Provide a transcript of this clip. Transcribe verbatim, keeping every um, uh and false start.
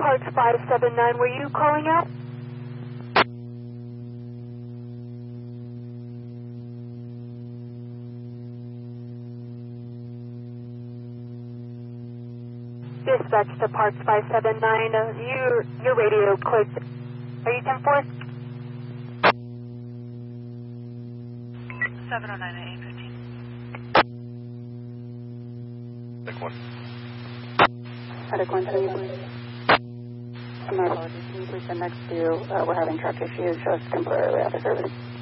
Parks five seven nine, were you calling out? Dispatch to Parks five seven nine, uh, your, your radio clicked. Are you ten four? seven oh nine eight fifteen. Take one. Attic one, can you please? My apologies, can you please send next to, uh, we're having truck issues, just temporarily out of service.